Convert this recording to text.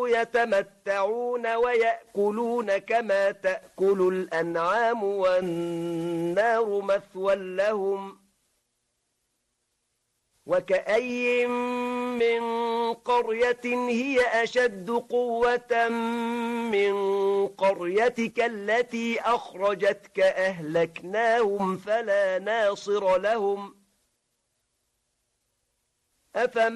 يتمتعون ويأكلون كما تأكل الأنعام والنار مثوى لهم وكأي من قرية هي أشد قوة من قريتك التي أخرجتك أهلكناهم فلا ناصر لهم